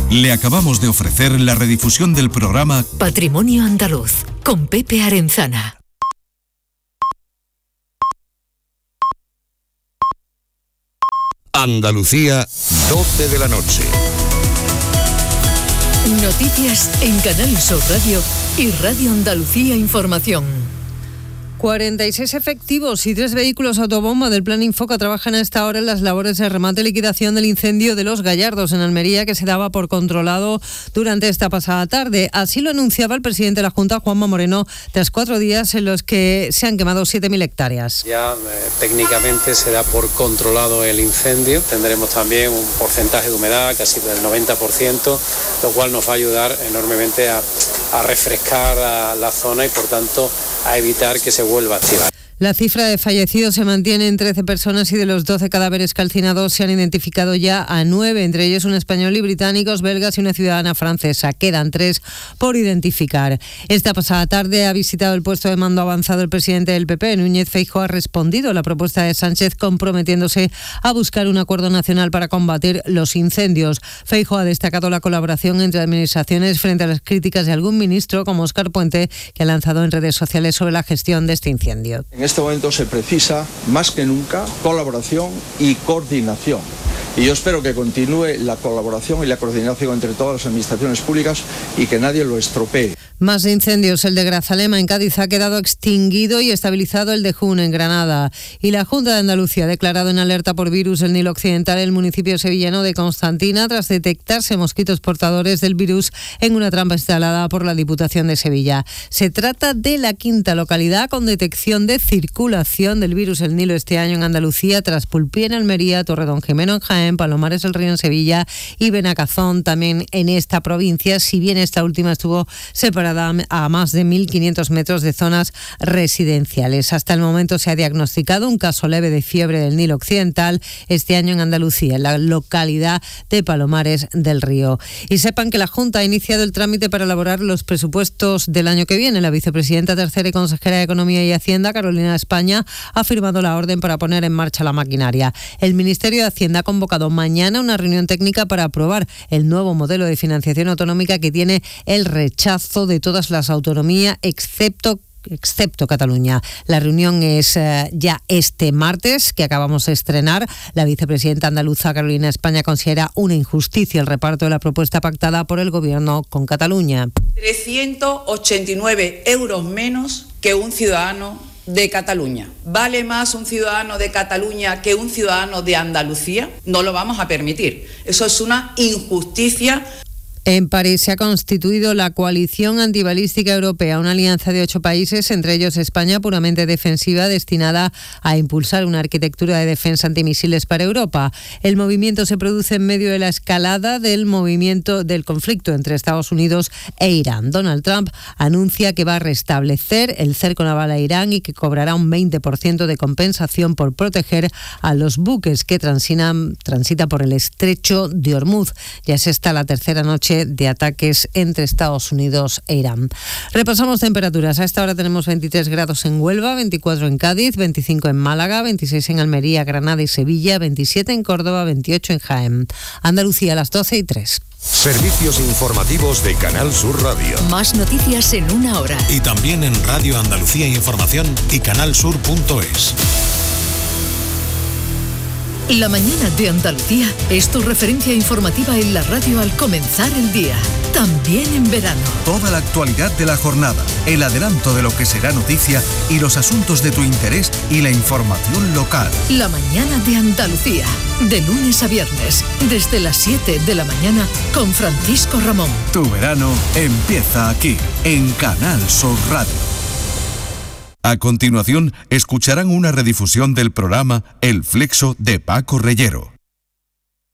Le acabamos de ofrecer la redifusión del programa Patrimonio Andaluz, con Pepe Arenzana. Andalucía, 12 de la noche. Noticias en Canal Sur Radio y Radio Andalucía Información. 46 efectivos y 3 vehículos autobomba del Plan Infoca trabajan a esta hora en las labores de remate y liquidación del incendio de Los Gallardos en Almería, que se daba por controlado durante esta pasada tarde. Así lo anunciaba el presidente de la Junta, Juanma Moreno, tras 4 días en los que se han quemado 7.000 hectáreas. Ya técnicamente se da por controlado el incendio. Tendremos también un porcentaje de humedad casi del 90%, lo cual nos va a ayudar enormemente a refrescar la zona y por tanto a evitar que se vuelva a activar. La cifra de fallecidos se mantiene en 13 personas y de los 12 cadáveres calcinados se han identificado ya a 9, entre ellos un español y británicos, belgas y una ciudadana francesa. Quedan 3 por identificar. Esta pasada tarde ha visitado el puesto de mando avanzado el presidente del PP. Núñez Feijóo ha respondido a la propuesta de Sánchez, comprometiéndose a buscar un acuerdo nacional para combatir los incendios. Feijóo ha destacado la colaboración entre administraciones frente a las críticas de algún ministro, como Óscar Puente, que ha lanzado en redes sociales sobre la gestión de este incendio. En este momento se precisa más que nunca colaboración y coordinación. Y yo espero que continúe la colaboración y la coordinación entre todas las administraciones públicas y que nadie lo estropee. Más incendios. El de Grazalema en Cádiz ha quedado extinguido y estabilizado el de Jun en Granada. Y la Junta de Andalucía ha declarado en alerta por virus el Nilo Occidental el municipio sevillano de Constantina tras detectarse mosquitos portadores del virus en una trampa instalada por la Diputación de Sevilla. Se trata de la 5ª localidad con detección de circulación del virus del Nilo este año en Andalucía, tras Pulpí en Almería, Torredonjimeno en Jaén, Palomares del Río en Sevilla y Benacazón también en esta provincia, si bien esta última estuvo separada a más de 1.500 metros de zonas residenciales. Hasta el momento se ha diagnosticado un caso leve de fiebre del Nilo Occidental este año en Andalucía, en la localidad de Palomares del Río. Y sepan que la Junta ha iniciado el trámite para elaborar los presupuestos del año que viene. La vicepresidenta tercera y consejera de Economía y Hacienda, Carolina España, ha firmado la orden para poner en marcha la maquinaria. El Ministerio de Hacienda ha convocado mañana una reunión técnica para aprobar el nuevo modelo de financiación autonómica que tiene el rechazo de todas las autonomías excepto Cataluña. La reunión es ya este martes, que acabamos de estrenar. La vicepresidenta andaluza Carolina España considera una injusticia el reparto de la propuesta pactada por el Gobierno con Cataluña. 389 euros menos que un ciudadano de Cataluña. ¿Vale más un ciudadano de Cataluña que un ciudadano de Andalucía? No lo vamos a permitir. Eso es una injusticia. En París se ha constituido la Coalición Antibalística Europea, una alianza de 8 países, entre ellos España, puramente defensiva, destinada a impulsar una arquitectura de defensa antimisiles para Europa. El movimiento se produce en medio de la escalada del conflicto entre Estados Unidos e Irán. Donald Trump anuncia que va a restablecer el cerco naval a Irán y que cobrará un 20% de compensación por proteger a los buques que transitan por el estrecho de Hormuz. Ya es esta la tercera noche de ataques entre Estados Unidos e Irán. Repasamos temperaturas. A esta hora tenemos 23 grados en Huelva, 24 en Cádiz, 25 en Málaga, 26 en Almería, Granada y Sevilla, 27 en Córdoba, 28 en Jaén. Andalucía a las 12:03. Servicios informativos de Canal Sur Radio. Más noticias en una hora. y también en Radio Andalucía Información y canalsur.es. La mañana de Andalucía es tu referencia informativa en la radio al comenzar el día, también en verano. Toda la actualidad de la jornada, el adelanto de lo que será noticia y los asuntos de tu interés y la información local. La mañana de Andalucía, de lunes a viernes, desde las 7 de la mañana con Francisco Ramón. Tu verano empieza aquí, en Canal Sur Radio. A continuación, escucharán una redifusión del programa El Flexo de Paco Reyero.